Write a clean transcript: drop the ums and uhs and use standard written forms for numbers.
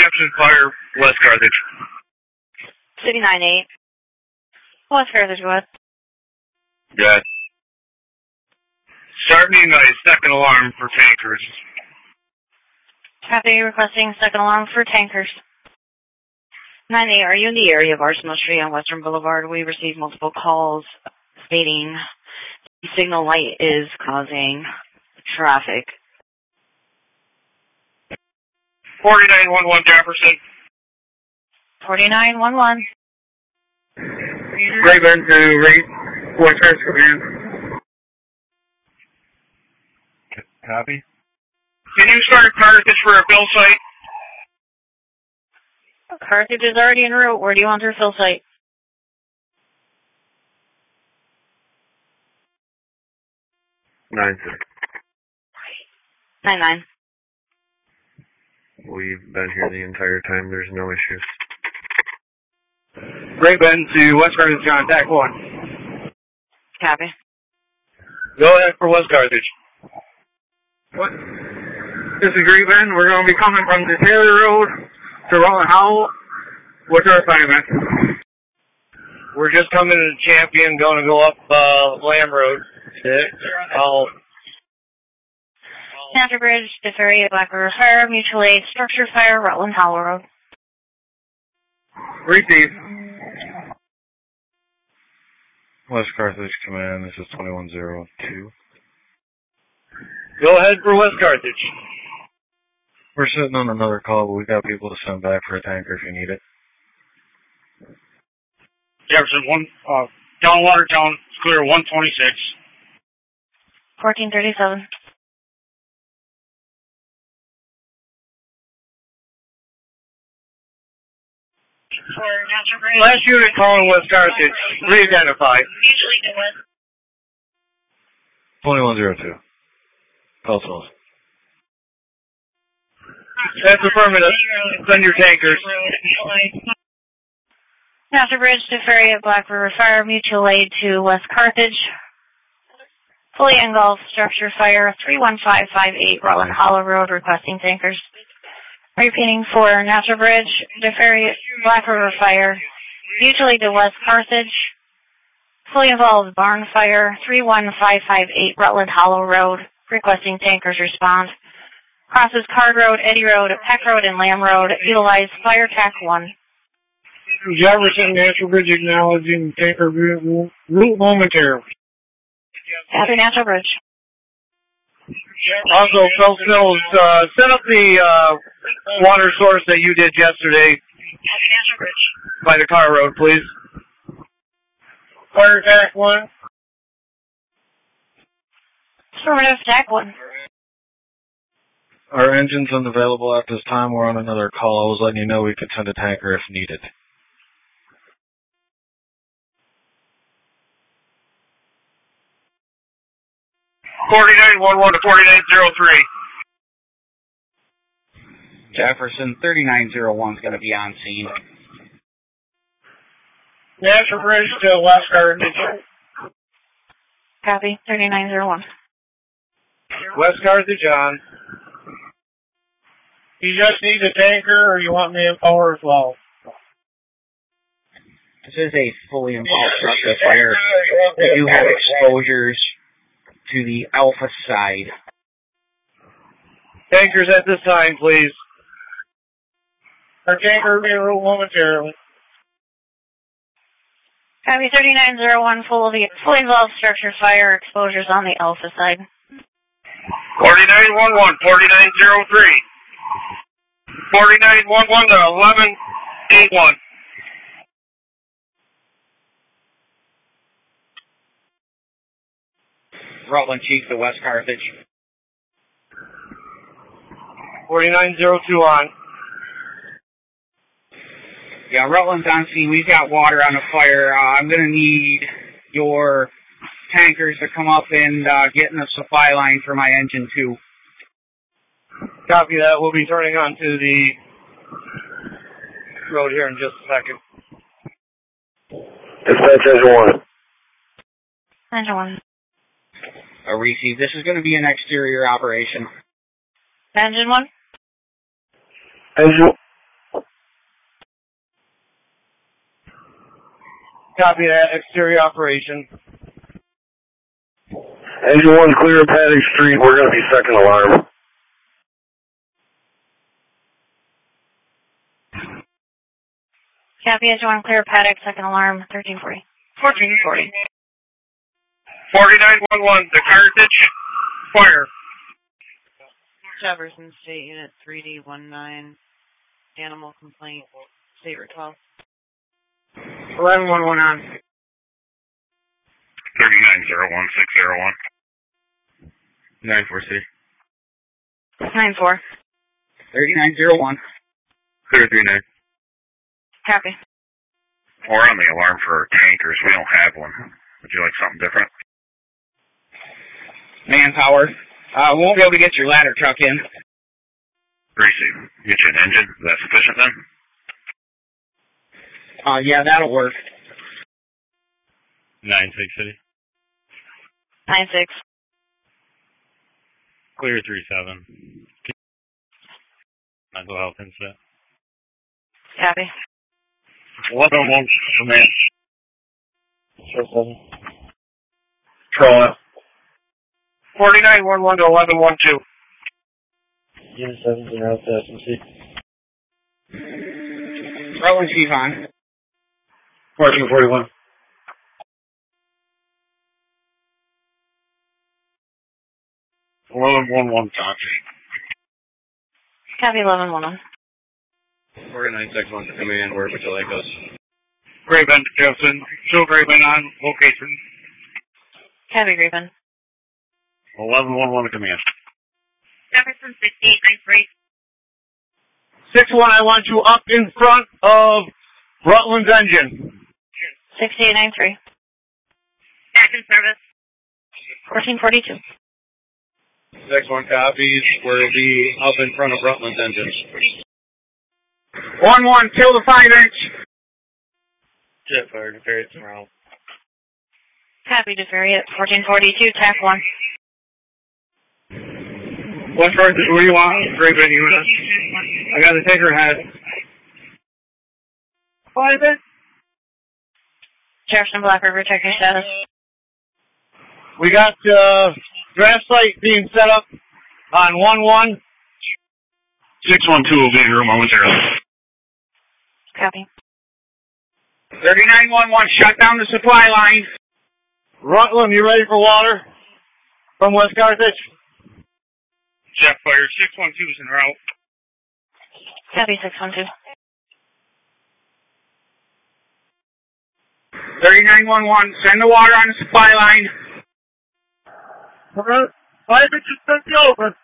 Jefferson Fire, West Carthage. City 9-8. West Carthage, what? Good. Start me my second alarm for tankers. Copy, requesting second alarm for tankers. 9-8, are you in the area of Arsenal Street on Western Boulevard? We received multiple calls stating the signal light is causing traffic. 4911 Jefferson. 4911. Ray-Ben to West Carthage Command. Copy. Can you start Carthage for a fill site? Carthage is already en route. Where do you want your fill site? 9-6. 9-9. We've been here the entire time. There's no issues. Ray-Ben to West Carthage, contact 1. Copy. Go ahead for West Carthage. What? This is Ray-Ben. We're going to be coming from the Taylor Road to Rutland Howell. What's our assignment? We're just coming to Champion, going to go up Lamb Road. Center Bridge, Differia, Black River Fire, Mutual Aid, Structure Fire, Rutland Howell Road. Receive. West Carthage Command, this is 2102. Go ahead for West Carthage. We're sitting on another call, but we got people to send back for a tanker if you need it. Jefferson, down Watertown, it's clear 126. 1437. Last unit calling West Carthage, re-identify. 2102. Pulse. That's affirmative. Send your tankers. Center Bridge, Differia, Black River Fire, Mutual Aid to West Carthage. Fully engulfed Structure Fire, 31558 Rutland Hollow Road, requesting tankers. Repeating for Natural Bridge, Differia, Black River Fire, Mutual Aid to West Carthage. Fully involved Barn Fire, 31558 Rutland Hollow Road, requesting tankers respond. Crosses Card Road, Eddy Road, Peck Road, and Lamb Road. Utilize Fire TAC 1. Jefferson, Natural Bridge acknowledging tanker route momentarily. After Natural Bridge. Also, Phil Stills, set up the water source that you did yesterday by the car road, please. Fire TAC 1. Affirmative, TAC 1. Our engine's unavailable at this time. We're on another call. I was letting you know we could send a tanker if needed. (4911 to 4903). Jefferson, 3901 is going to be on scene. Natural Bridge to West Carthage. Copy, 3901. West Carthage on. You just need a tanker, or you want me in power as well? This is a fully involved structure fire. We do have exposures to the alpha side. Tankers at this time, please. Our tanker will be en route momentarily. Copy, 3901, fully involved structure fire, exposures on the alpha side. 4911, 4903. 4911 to 1181. Rutland Chief to West Carthage. 4902 on. Yeah, Rutland's on scene. We've got water on the fire. I'm going to need your tankers to come up and get in the supply line for my engine 2. Copy that. We'll be turning onto the road here in just a second. Dispatch engine 1. Engine 1. Receive. This is going to be an exterior operation. Engine 1. Copy that. Exterior operation. Engine 1 clear Paddock Street. We're going to be second alarm. Copy, Engine 1 clear Paddock, second alarm, 1340. 1440. 4911, the Carthage, fire. Jefferson State Unit 3D19, animal complaint, state route 12. 111 on. 3901601. 94 City. 94. 3901. Clear 39. Copy. We're on the alarm for tankers. We don't have one. Would you like something different? Manpower. We won't be able to get your ladder truck in. Gracie, get you an engine. Is that sufficient then? Yeah, that'll work. 96 City. 96. Clear 37. Mental health incident. Copy. 1111, command. 7. 4911 to 1112. Unit 7's in route to SMC. Rutland Chief on. 1441. 1111, copy. Copy, 1111. 4961 to command. Where would you like us? Graven to Jefferson. Show Graven on location. Copy, Graven. 1111 to command. Jefferson 6893. 61, I want you up in front of Rutland's engine. 6893. Back in service. 1442. 61 copies. We'll be up in front of Rutland's engine. 11, kill the 5-inch. Jet fire to ferry tomorrow. Copy, DeFerry at 1442, TAC 1. West Carthage, what do you want? Graven, you want? I got the tanker head. 5-inch. Jefferson Black River, check your status. We got draft site being set up on 1-1. 612 will be here momentarily. Copy. 3911, shut down the supply line. Rutland, you ready for water from West Carthage? Jet fire, 612 is en route. Copy, 612. 3911, send the water on the supply line. 5 inches over.